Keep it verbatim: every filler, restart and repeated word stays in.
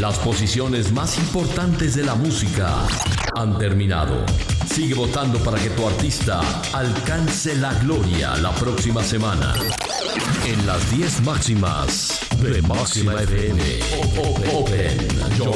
Las posiciones más importantes de la música han terminado. Sigue votando para que tu artista alcance la gloria la próxima semana. En las diez máximas de Máxima F M. Open.